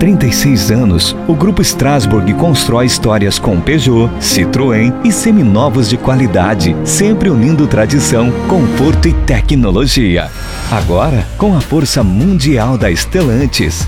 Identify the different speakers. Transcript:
Speaker 1: 36 anos, o Grupo Strasbourg constrói histórias com Peugeot, Citroën e seminovos de qualidade, sempre unindo tradição, conforto e tecnologia. Agora, com a força mundial da Stellantis.